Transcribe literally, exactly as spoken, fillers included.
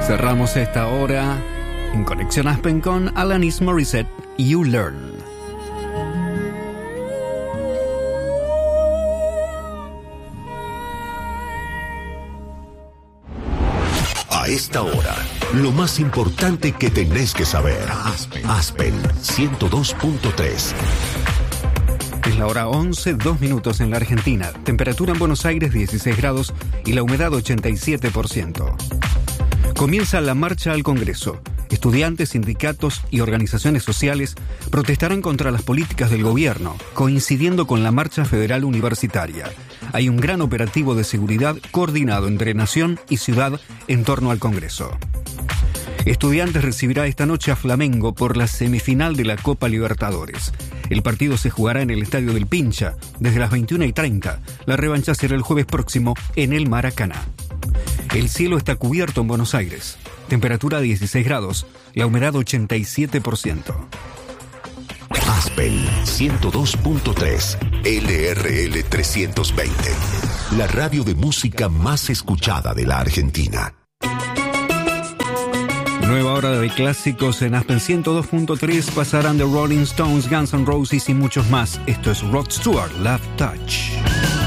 Cerramos esta hora en Conexión Aspen con Alanis Morissette, You Learn. A esta hora, lo más importante que tenés que saber. Aspen, Aspen ciento dos punto tres. Es la hora once, dos minutos en la Argentina. Temperatura en Buenos Aires dieciséis grados y la humedad ochenta y siete por ciento. Comienza la marcha al Congreso. Estudiantes, sindicatos y organizaciones sociales protestarán contra las políticas del gobierno, coincidiendo con la marcha federal universitaria. Hay un gran operativo de seguridad coordinado entre Nación y Ciudad en torno al Congreso. Estudiantes recibirá esta noche a Flamengo por la semifinal de la Copa Libertadores. El partido se jugará en el Estadio del Pincha desde las veintiuna y treinta. La revancha será el jueves próximo en el Maracaná. El cielo está cubierto en Buenos Aires. Temperatura dieciséis grados, la humedad ochenta y siete por ciento. Aspen ciento dos punto tres, L R L trescientos veinte. La radio de música más escuchada de la Argentina. Nueva hora de clásicos en Aspen ciento dos punto tres. Pasarán The Rolling Stones, Guns N' Roses y muchos más. Esto es Rod Stewart, Love Touch.